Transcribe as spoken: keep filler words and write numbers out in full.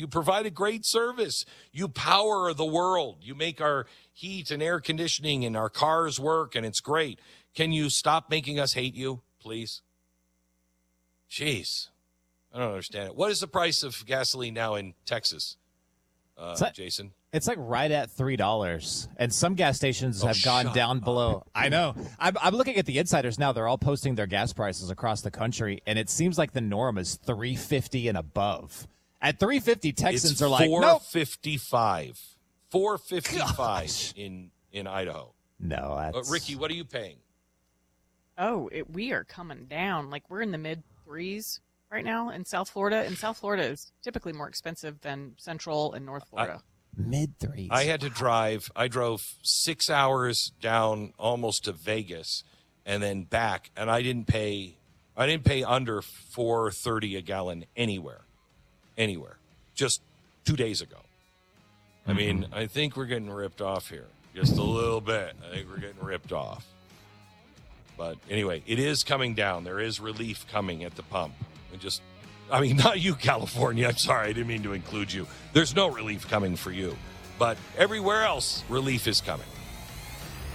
You provide a great service. You power the world. You make our heat and air conditioning and our cars work, and it's great. Can you stop making us hate you, please? Jeez. I don't understand it. What is the price of gasoline now in Texas, uh, like, Jason? It's like right at three dollars, and some gas stations oh, have gone down up. below. I know. I'm, I'm looking at the insiders now. They're all posting their gas prices across the country, and it seems like the norm is three fifty and above. At three fifty, Texans it's are like, four fifty-five. Nope. four fifty-five in, in Idaho. No, that's... Uh, Ricky, what are you paying? Oh, it, we are coming down. Like, we're in the mid threes right now in South Florida, and South Florida is typically more expensive than Central and North Florida. I, Mid threes. I had to drive. I drove six hours down almost to Vegas, and then back, and I didn't pay. I didn't pay under four thirty a gallon anywhere, anywhere. Just two days ago. Mm-hmm. I mean, I think we're getting ripped off here, just a little bit. I think we're getting ripped off. But anyway, it is coming down. There is relief coming at the pump. We just. I mean, not you, California. I'm sorry. I didn't mean to include you. There's no relief coming for you. But everywhere else, relief is coming.